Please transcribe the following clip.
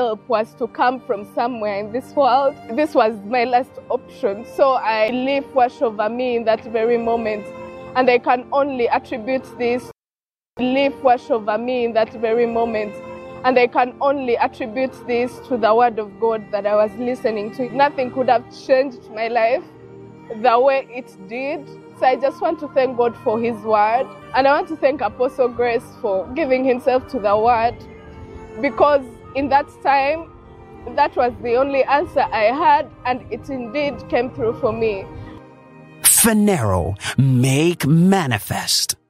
help was to come from somewhere in this world. This was my last option. So I believe washed over me in that very moment. And I can only attribute this. Belief washed over me in that very moment. And I can only attribute this to the word of God that I was listening to. Nothing could have changed my life the way it did. So I just want to thank God for his word. And I want to thank Apostle Grace for giving himself to the word. Because in that time, that was the only answer I had, and it indeed came through for me. Phaneroo, make manifest.